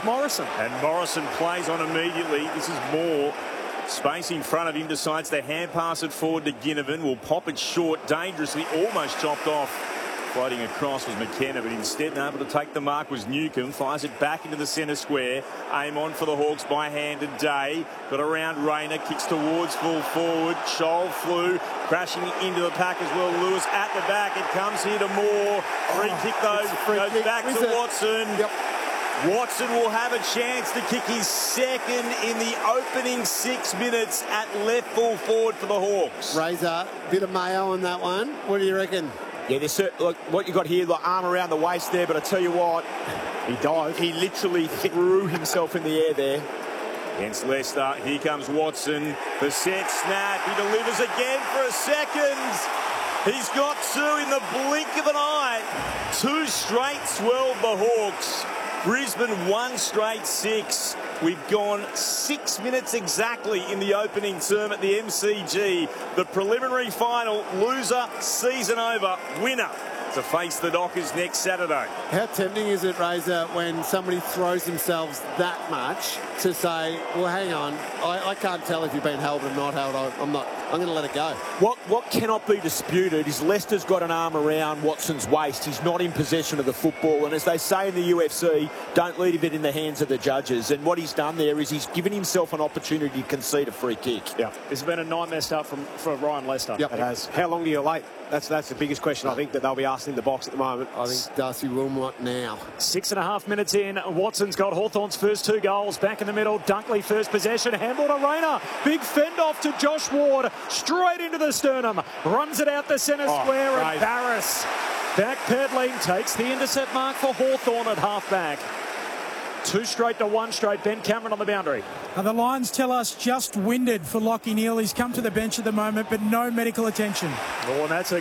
Morrison. And Morrison plays on immediately. This is Moore. Space in front of him, decides to hand pass it forward to Ginnivan. Will pop it short, dangerously, almost chopped off. Floating across was McKenna, but instead able to take the mark was Newcombe. Fires it back into the centre square. Aim on for the Hawks by hand and Day. Got around Rayner, kicks towards full forward. Scholl flew, crashing into the pack as well. Lewis at the back. It comes here to Moore. Free kick though, goes back to Watson. Yep. Watson will have a chance to kick his second in the opening 6 minutes at left full forward for the Hawks. Razor, bit of mayo on that one. What do you reckon? Yeah, look, what you got here, the arm around the waist there, but I tell you what, he dived. He literally threw himself in the air there. Against Leicester, here comes Watson. The set snap, he delivers again for a second. He's got two in the blink of an eye. Two straight swelled the Hawks. Brisbane one straight six. We've gone 6 minutes exactly in the opening term at the MCG. The preliminary final, loser, season over, winner to face the Dockers next Saturday. How tempting is it, Razor, when somebody throws themselves that much to say, well, hang on, I can't tell if you've been held or not held. I'm going to let it go. What cannot be disputed is Leicester's got an arm around Watson's waist. He's not in possession of the football. And as they say in the UFC, don't leave it in the hands of the judges. And what he's done there is he's given himself an opportunity to concede a free kick. Yeah, it's been a nightmare start for Ryan Lester. Yep. It has. How long do you late? That's the biggest question I think that they'll be asking in the box at the moment. I think Darcy Wilmot now. 6.5 minutes in. Watson's got Hawthorn's first 2 goals. Back in the middle. Dunkley first possession. Handball to Rayner. Big fend off to Josh Ward. Straight into the sternum. Runs it out the centre square. Right. And Barris backpedaling takes the intercept mark for Hawthorn at half-back. 2 straight to 1 straight. Ben Cameron on the boundary. The Lions tell us just winded for Lachie Neale. He's come to the bench at the moment, but no medical attention. Oh, and that's a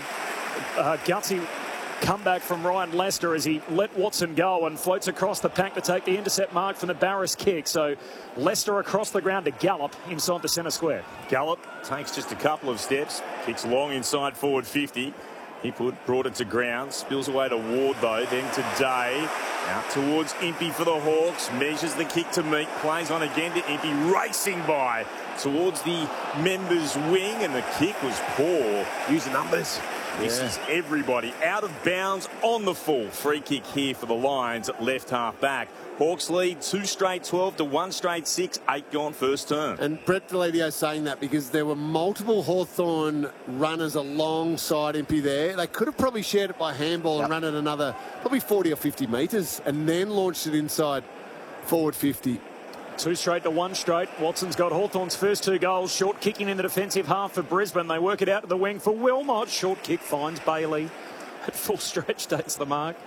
gutsy comeback from Ryan Lester as he let Watson go and floats across the pack to take the intercept mark from the Barris kick. So Lester across the ground to Gallup inside the centre square. Gallup takes just a couple of steps, kicks long inside forward 50. He brought it to ground, spills away to Ward though, then to Day. Out towards Impey for the Hawks, measures the kick to Meek, plays on again to Impey, racing by towards the members' wing, and the kick was poor. Use the numbers. This is everybody out of bounds on the full. Free kick here for the Lions at left half back. Hawks lead 2 straight 12 to 1 straight 6, 8 gone first term. And Brett Deledio saying that because there were multiple Hawthorn runners alongside Impey there. They could have probably shared it by handball and run it another probably 40 or 50 metres and then launched it inside forward 50. 2 straight to 1 straight. Watson's got Hawthorn's first 2 goals. Short kicking in the defensive half for Brisbane. They work it out to the wing for Wilmot. Short kick finds Bailey. At full stretch takes the mark.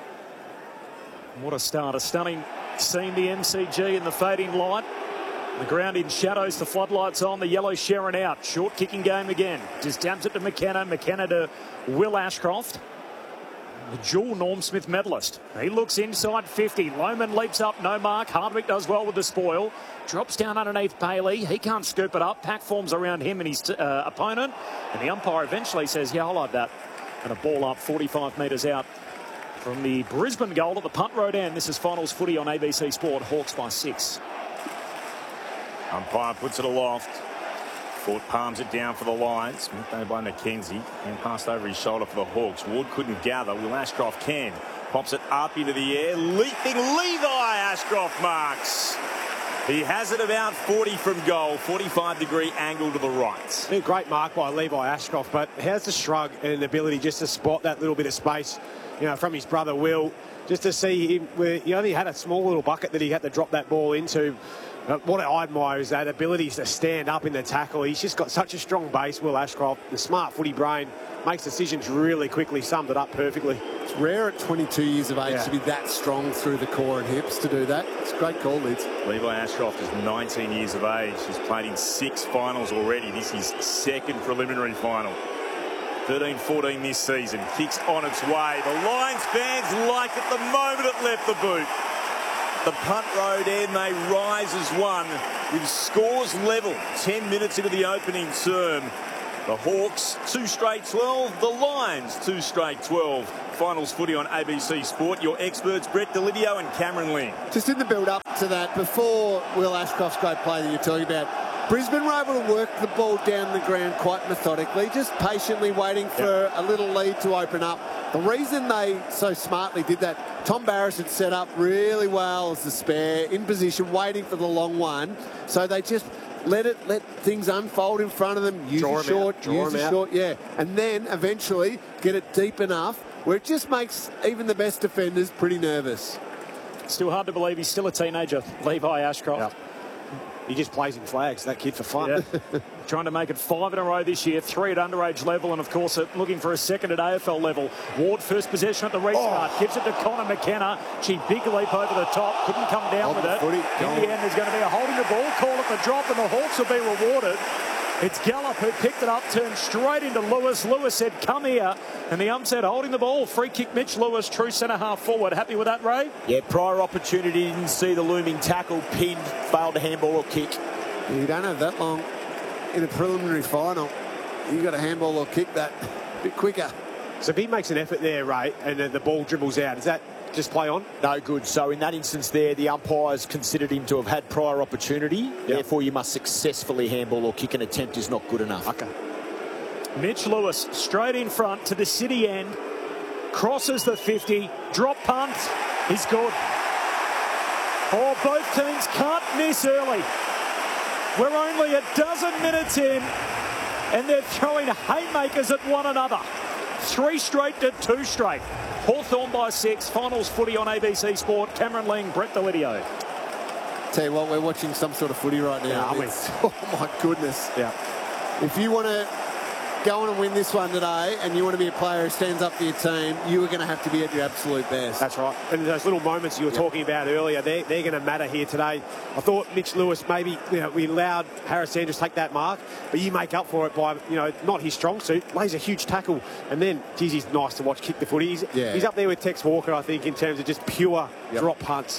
What a start. A stunning scene, the MCG in the fading light. The ground in shadows, the floodlights on, the yellow Sharon out. Short kicking game again. Just dabs it to McKenna. McKenna to Will Ashcroft. The dual Norm Smith medalist. He looks inside 50. Lohmann leaps up, no mark. Hardwick does well with the spoil. Drops down underneath Bailey. He can't scoop it up. Pack forms around him and his opponent. And the umpire eventually says, yeah, I'll like that. And a ball up 45 metres out from the Brisbane goal at the Punt Road end. This is finals footy on ABC Sport. Hawks by 6. Umpire puts it aloft. Fort palms it down for the Lions. Met by McKenzie and passed over his shoulder for the Hawks. Ward couldn't gather. Will Ashcroft can. Pops it up into the air. Leaping Levi Ashcroft marks. He has it about 40 from goal. 45-degree angle to the right. A great mark by Levi Ashcroft, but how's the shrug and an ability just to spot that little bit of space, from his brother Will, just to see him where he only had a small little bucket that he had to drop that ball into. What I admire is that ability to stand up in the tackle. He's just got such a strong base, Will Ashcroft. The smart footy brain, makes decisions really quickly, summed it up perfectly. It's rare at 22 years of age to be that strong through the core and hips to do that. It's a great call, Lids. Levi Ashcroft is 19 years of age. He's played in 6 finals already. This is his second preliminary final. 13-14 this season. Kicks on its way. The Lions fans like it the moment it left the boot. The Punt Road end, they rise as one with scores level. 10 minutes into the opening term. The Hawks 2 straight 12. The Lions 2 straight 12. Finals footy on ABC Sport. Your experts, Brett Delidio and Cameron Ling. Just in the build-up to that, before Will Ashcroft's great play that you're talking about, Brisbane were able to work the ball down the ground quite methodically, just patiently waiting for a little lead to open up. The reason they so smartly did that, Tom Barras had set up really well as the spare, in position, waiting for the long one. So they just let things unfold in front of them, use it short, yeah. And then eventually get it deep enough where it just makes even the best defenders pretty nervous. Still hard to believe he's still a teenager, Levi Ashcroft. Yep. He just plays in flags, that kid, for fun. Yeah. Trying to make it 5 in a row this year, 3 at underage level, and of course looking for a second at AFL level. Ward first possession at the restart, gives it to Connor McKenna. Big leap over the top, couldn't come down with it. In the end, there's going to be a holding the ball call at the drop, and the Hawks will be rewarded. It's Gallup who picked it up, turned straight into Lewis. Lewis said, come here. And the ump said, holding the ball. Free kick, Mitch Lewis, true centre-half forward. Happy with that, Ray? Yeah, prior opportunity, didn't see the looming tackle, pinned, failed to handball or kick. You don't have that long in a preliminary final. You've got to handball or kick that a bit quicker. So if he makes an effort there, Ray, and then the ball dribbles out, is that just play on? No good. So in that instance there, the umpires considered him to have had prior opportunity. Yep. Therefore, you must successfully handball or kick. An attempt is not good enough. Okay. Mitch Lewis straight in front to the city end. Crosses the 50. Drop punt. He's good. Oh, both teams can't miss early. We're only a dozen minutes in, and they're throwing haymakers at one another. 3 straight to 2 straight. Hawthorn by 6. Finals footy on ABC Sport. Cameron Ling, Brett Delidio. Tell you what, we're watching some sort of footy right now. Yeah, oh my goodness. Yeah. If you want to go on and win this one today, and you want to be a player who stands up for your team, you are going to have to be at your absolute best. That's right. And those little moments you were talking about earlier, they're going to matter here today. I thought Mitch Lewis, maybe, we allowed Harris Andrews take that mark, but you make up for it by, not his strong suit, lays a huge tackle, and then, geez, he's nice to watch kick the footy. He's up there with Tex Walker, I think, in terms of just pure drop punts.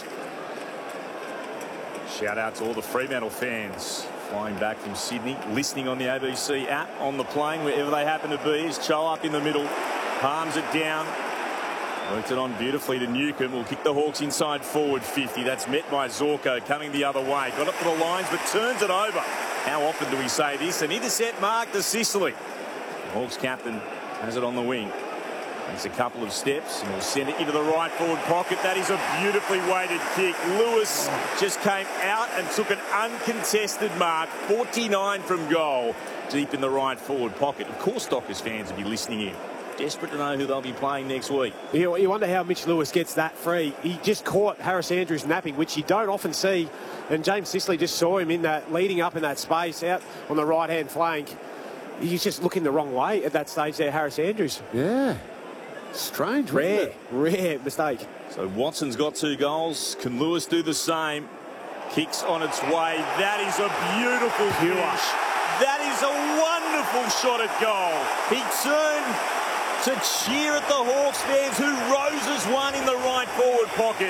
Shout out to all the Fremantle fans flying back from Sydney, listening on the ABC app, on the plane, wherever they happen to be. Is Cho up in the middle, palms it down, worked it on beautifully to Newcomb. Will kick the Hawks inside forward 50. That's met by Zorko coming the other way. Got up to the lines, but turns it over. How often do we say this? An intercept mark to Sicily. The Hawks captain has it on the wing. Makes a couple of steps and will send it into the right forward pocket. That is a beautifully weighted kick. Lewis just came out and took an uncontested mark. 49 from goal, deep in the right forward pocket. Of course, Dockers fans will be listening in. Desperate to know who they'll be playing next week. You wonder how Mitch Lewis gets that free. He just caught Harris Andrews napping, which you don't often see. And James Sicily just saw him in that, leading up in that space out on the right-hand flank. He's just looking the wrong way at that stage there, Harris Andrews. Yeah. Strange, rare mistake. So Watson's got 2 goals. Can Lewis do the same? Kicks on its way. That is a beautiful finish. That is a wonderful shot at goal. He turned to cheer at the Hawks fans, who rose as one in the right forward pocket.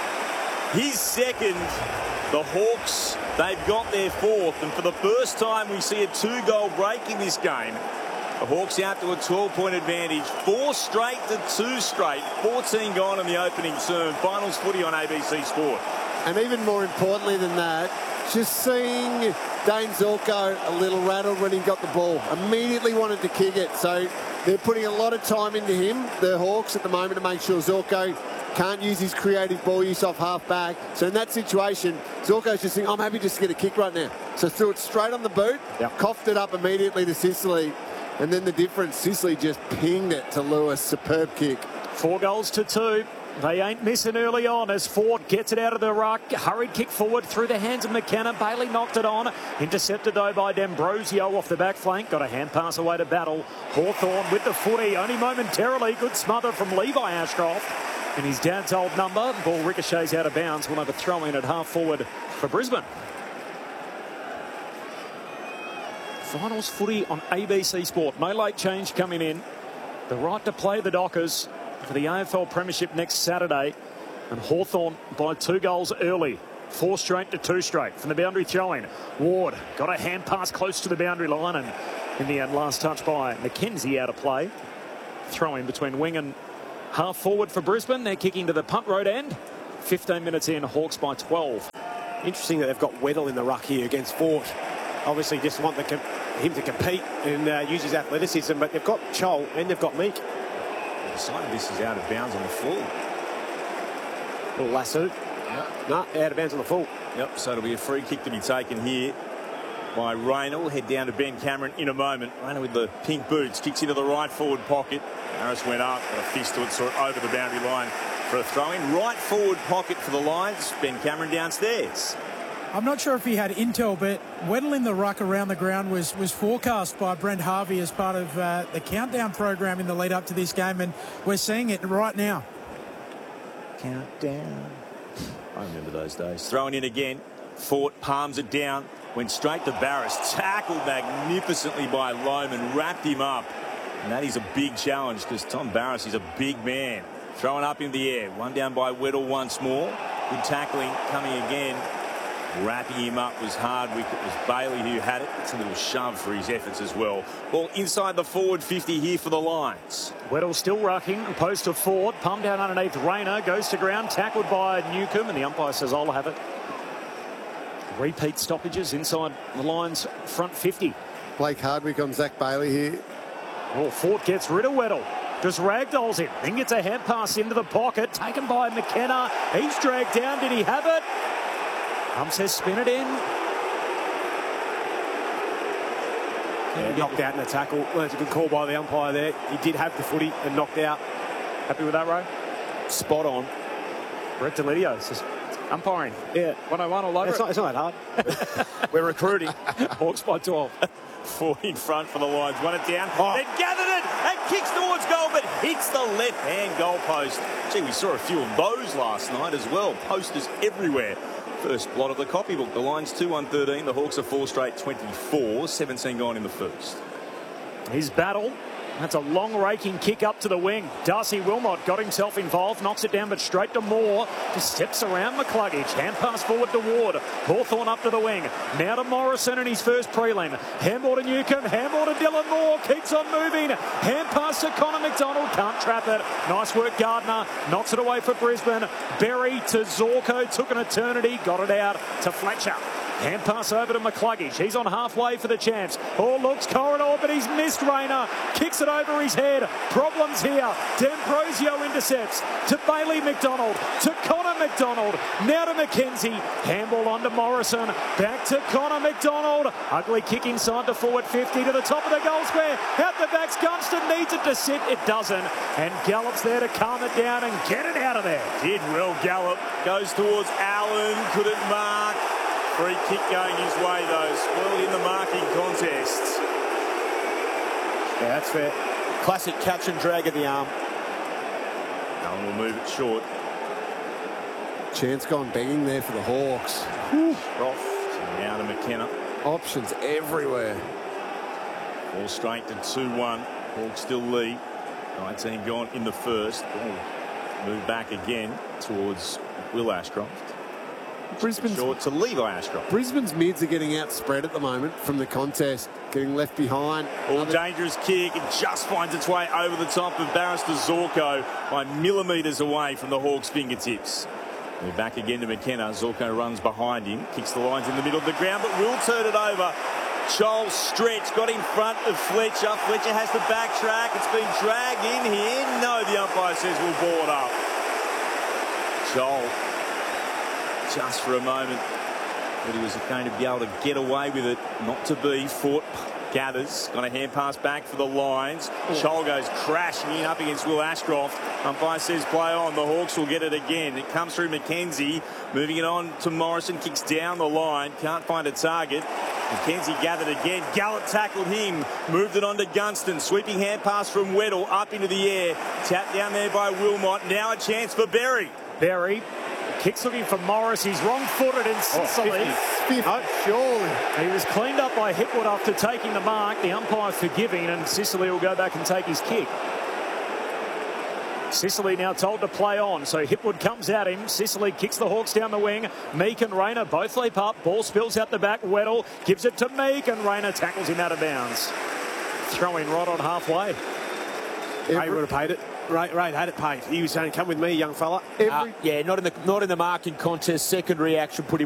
His second. The Hawks, they've got their 4th, and for the first time we see a 2-goal break in this game. The Hawks out to a 12-point advantage. 4 straight to 2 straight. 14 gone in the opening term. Finals footy on ABC Sport. And even more importantly than that, just seeing Dane Zorko a little rattled when he got the ball. Immediately wanted to kick it. So they're putting a lot of time into him, the Hawks, at the moment, to make sure Zorko can't use his creative ball use off half-back. So in that situation, Zorko's just thinking, I'm happy just to get a kick right now. So threw it straight on the boot, coughed it up immediately to Sicily. And then the difference, Sicily just pinged it to Lewis. Superb kick. 4 goals to 2. They ain't missing early on as Ford gets it out of the ruck. Hurried kick forward through the hands of McKenna. Bailey knocked it on. Intercepted though by D'Ambrosio off the back flank. Got a hand pass away to Battle. Hawthorn with the footy only momentarily. Good smother from Levi Ashcroft. And his dad's old number. Ball ricochets out of bounds. We'll have a throw in at half forward for Brisbane. Finals footy on ABC Sport. No late change coming in. The right to play the Dockers for the AFL Premiership next Saturday. And Hawthorn by 2 goals early. 4 straight to 2 straight from the boundary throw-in. Ward got a hand pass close to the boundary line, and in the end, last touch by Mackenzie out of play. Throw in between Wing and half forward for Brisbane. They're kicking to the punt road end. 15 minutes in, Hawks by 12. Interesting that they've got Weddle in the ruck here against Fort. Obviously just want him to compete and use his athleticism, but they've got Chol and they've got Meek. The side of this is out of bounds on the full. Little lasso. Yep. No, out of bounds on the full. Yep, so it'll be a free kick to be taken here by Rayner. We'll head down to Ben Cameron in a moment. Rayner with the pink boots kicks into the right forward pocket. Harris went up, got a fist to it, saw it over the boundary line for a throw-in. Right forward pocket for the Lions. Ben Cameron downstairs. I'm not sure if he had intel, but Weddle in the ruck around the ground was forecast by Brent Harvey as part of the countdown program in the lead up to this game, and we're seeing it right now. Countdown. I remember those days. Throwing in again. Fort palms it down. Went straight to Barris. Tackled magnificently by Lohman. Wrapped him up. And that is a big challenge because Tom Barris is a big man. Throwing up in the air. One down by Weddle once more. Good tackling coming again. Wrapping him up was Hardwick. It was Bailey who had it. It's a little shove for his efforts as well. Ball inside the forward 50 here for the Lions. Weddle still rucking. Post to Ford. Pump down underneath Rayner. Goes to ground. Tackled by Newcomb. And the umpire says, I'll have it. Repeat stoppages inside the Lions front 50. Blake Hardwick on Zach Bailey here. Oh, Ford gets rid of Weddle. Just ragdolls him. Then gets a hand pass into the pocket. Taken by McKenna. He's dragged down. Did he have it? Says spin it in. Yeah, knocked out in the tackle. Well, that's a good call by the umpire there. He did have the footy and knocked out. Happy with that, Ray? Spot on. Brett Delidio says, umpiring. Yeah. 101 all over It's not that hard. We're recruiting. Hawks by 12. Four in front for the Lions. Run it down. They've gathered it and kicks towards goal, but hits the left-hand goalpost. Gee, we saw a few of those last night as well. Posters everywhere. First blot of the copybook. The Lions 2-1-13. The Hawks are 4 straight 24. 17 gone in the first. His battle. That's a long raking kick up to the wing. Darcy Wilmot got himself involved, knocks it down, but straight to Moore. Just steps around McCluggage. Hand pass forward to Ward. Hawthorn up to the wing. Now to Morrison in his first prelim. Handball to Newcomb. Handball to Dylan Moore. Keeps on moving. Hand pass to Connor McDonald. Can't trap it. Nice work, Gardner. Knocks it away for Brisbane. Berry to Zorko. Took an eternity. Got it out to Fletcher. Hand pass over to McCluggage. He's on halfway for the chance. Oh, looks corridor, but he's missed Rayner. Kicks it over his head. Problems here. D'Ambrosio intercepts to Bailey McDonald. To Connor McDonald. Now to McKenzie. Handball on to Morrison. Back to Connor McDonald. Ugly kick inside the forward 50 to the top of the goal square. Out the back's Gunston. Needs it to sit. It doesn't. And Gallup's there to calm it down and get it out of there. Did well, Gallup. Goes towards Allen. Couldn't mark. Free kick going his way, though. Spoiled in the marking contest. Yeah, that's fair. Classic catch and drag of the arm. Allen will move it short. Chance gone banging there for the Hawks. Off. So now to McKenna. Options everywhere. All straight to 2-1. Hawks still lead. 19 gone in the first. Move back again towards Will Ashcroft. Brisbane's Short to Levi Ashcroft. Brisbane's mids are getting outspread at the moment from the contest, getting left behind. All dangerous kick. It just finds its way over the top of Barrister Zorko by millimetres away from the Hawks' fingertips. We're back again to McKenna. Zorko runs behind him, kicks the lines in the middle of the ground, but will turn it over. Chol stretch, got in front of Fletcher. Fletcher has to backtrack. It's been dragged in here. No, the umpire says we'll ball it up. Chol, just for a moment, but he was going to be able to get away with it. Not to be. Fort gathers. Got a hand pass back for the Lions. Chol goes crashing in up against Will Ashcroft. Umpire says play on. The Hawks will get it again. It comes through McKenzie. Moving it on to Morrison. Kicks down the line. Can't find a target. McKenzie gathered again. Gallup tackled him. Moved it on to Gunston. Sweeping hand pass from Weddle. Up into the air. Tapped down there by Wilmot. Now a chance for Berry. Berry. Kicks looking for Morris. He's wrong-footed in Sicily. Surely. He was cleaned up by Hipwood after taking the mark. The umpire forgiving, and Sicily will go back and take his kick. Sicily now told to play on, so Hipwood comes at him. Sicily kicks the Hawks down the wing. Meek and Rayner both leap up. Ball spills out the back. Weddle gives it to Meek, and Rayner tackles him out of bounds. Throwing right on halfway. He would have paid it. Ray had it paid. He was saying, "Come with me, young fella." Yeah, not in the marking contest. Second reaction put him